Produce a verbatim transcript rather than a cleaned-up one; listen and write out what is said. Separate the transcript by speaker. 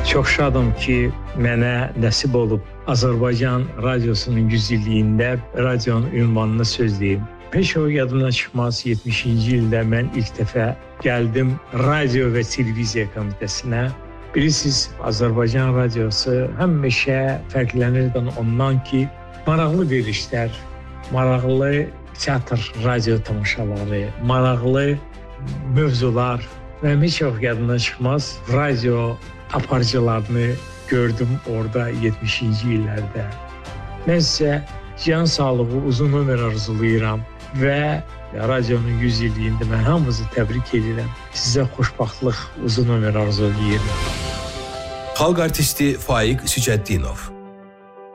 Speaker 1: Çox şadım ki, mənə nəsib olub Azərbaycan radiosunun yüz illiyində radionun ünvanını sözləyim. Heç o yadımdan çıxmaz, yetmişinci ildə mən ilk dəfə gəldim Radio və Televiziya Komitəsinə. Bilirsiniz, Azərbaycan radiosu həmişə fərqlənirdi ondan ki, maraqlı verilişlər, maraqlı teatr, radio tamaşaları, maraqlı mövzular və heç çox yadımdan çıxmaz, radio aparıcılarını gördüm orada yetmişinci illərdə. Mən sizə can sağlığı, uzun ömür arzulayıram və radionun yüz illiyində mən hamınızı təbrik edirəm. Sizə xoşbaxtlıq, uzun ömür arzulayıram.
Speaker 2: Xalq artisti Faiq Sücəddinov.